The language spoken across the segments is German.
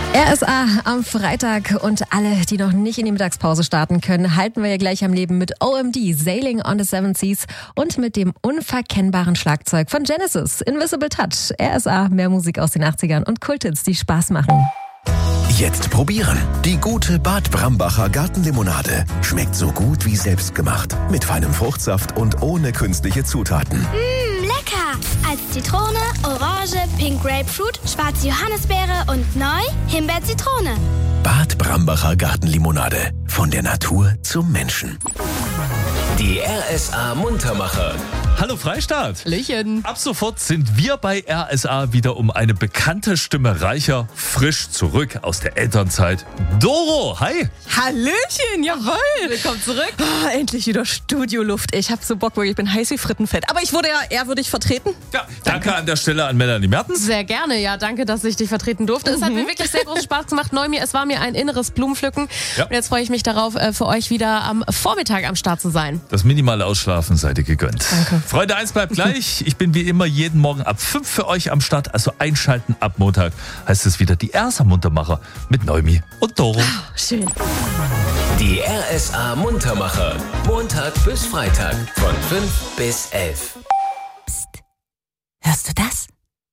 RSA am Freitag und alle, die noch nicht in die Mittagspause starten können, halten wir ja gleich am Leben mit OMD, Sailing on the Seven Seas und mit dem unverkennbaren Schlagzeug von Genesis, Invisible Touch. RSA, mehr Musik aus den 80ern und Kulthits, die Spaß machen. Jetzt probieren. Die gute Bad Brambacher Gartenlimonade. Schmeckt so gut wie selbstgemacht. Mit feinem Fruchtsaft und ohne künstliche Zutaten. Lecker! Als Zitrone, Orange, Pink Grapefruit, schwarze Johannisbeere und neu Himbeer-Zitrone. Bad Brambacher Gartenlimonade. Von der Natur zum Menschen. Die RSA Muntermacher. Hallo Freistaat. Hallöchen. Ab sofort sind wir bei RSA wieder um eine bekannte Stimme reicher, frisch zurück aus der Elternzeit. Doro, hi. Hallöchen, jawohl. Willkommen zurück. Oh, endlich wieder Studioluft. Ich habe so Bock, wirklich, ich bin heiß wie Frittenfett. Aber ich wurde ja ehrwürdig vertreten. Ja, danke an der Stelle an Melanie Mertens. Sehr gerne, ja, danke, dass ich dich vertreten durfte. Es hat mir wirklich sehr großen Spaß gemacht. Es war mir ein inneres Blumenpflücken. Ja. Und jetzt freue ich mich darauf, für euch wieder am Vormittag am Start zu sein. Das minimale Ausschlafen seid ihr gegönnt. Danke. Freunde, eins bleibt gleich. Ich bin wie immer jeden Morgen ab 5 für euch am Start. Also einschalten ab Montag heißt es wieder die RSA Muntermacher mit Neumi und Doro. Schön. Die RSA Muntermacher. Montag bis Freitag von 5 bis 11. Hörst du das?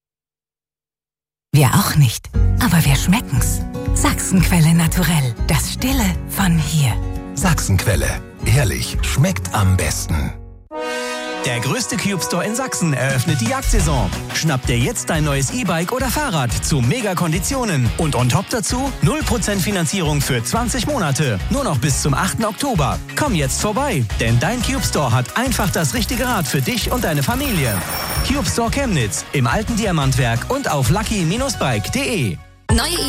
Wir auch nicht, aber wir schmecken's. Sachsenquelle naturell, das Stille von hier. Sachsenquelle. Ehrlich, schmeckt am besten. Der größte Cube Store in Sachsen eröffnet die Jagdsaison. Schnapp dir jetzt dein neues E-Bike oder Fahrrad zu Mega-Konditionen. Und on top dazu 0% Finanzierung für 20 Monate. Nur noch bis zum 8. Oktober. Komm jetzt vorbei, denn dein Cube Store hat einfach das richtige Rad für dich und deine Familie. Cube Store Chemnitz im alten Diamantwerk und auf lucky-bike.de. Neue